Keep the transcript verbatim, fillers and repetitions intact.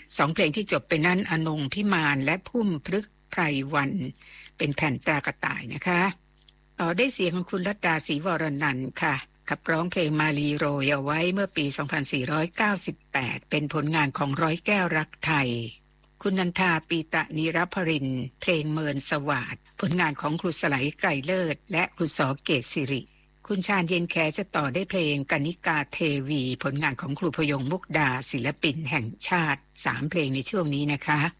สองเพลงที่จบไปนั้นอนงพิมานและพุ่มพฤกษ์ไพรวันเป็นแผ่นตรากระต่ายนะคะต่อได้เสียงของคุณรัตดาศรีวรนันท์ค่ะขับร้องเพลงมาลีโรยเอาไว้เมื่อปี สองพันสี่ร้อยเก้าสิบแปด เป็นผลงานของร้อยแก้วรักไทยคุณนันทาปีตะนิรภรินทร์เพลงเมินสวาทผลงานของครูสไลไกรเลิศและครูสอเกตสิริคุณชาญเย็นแขจะต่อได้เพลงกนิกาเทวีผลงานของครูพยงมุกดาศิลปินแห่งชาติสามเพลงในช่วงนี้นะคะ